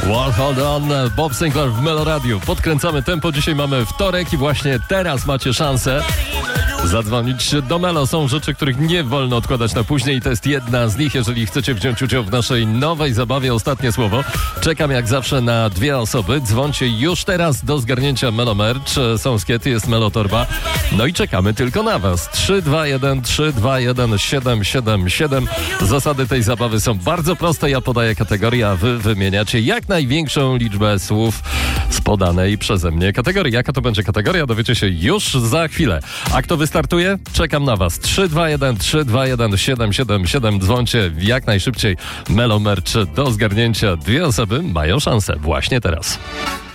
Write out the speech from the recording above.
Well, hold on, Bob Sinclair w Melo Radio. Podkręcamy tempo, dzisiaj mamy wtorek i właśnie teraz macie szansę zadzwonić do Melo. Są rzeczy, których nie wolno odkładać na później i to jest jedna z nich. Jeżeli chcecie wziąć udział w naszej nowej zabawie Ostatnie Słowo, czekam jak zawsze na 2 osoby. Dzwońcie już teraz do zgarnięcia Melo Merch. Są skiety, jest Melo Torba. No i czekamy tylko na was. 321 321 777. Zasady tej zabawy są bardzo proste. Ja podaję kategorię, a wy wymieniacie jak największą liczbę słów z podanej przeze mnie kategorii. Jaka to będzie kategoria, dowiecie się już za chwilę. A kto wystartuje? Czekam na was. 321 321 777. Dzwońcie jak najszybciej. Melo Merch do zgarnięcia. 2 osoby mają szansę właśnie teraz.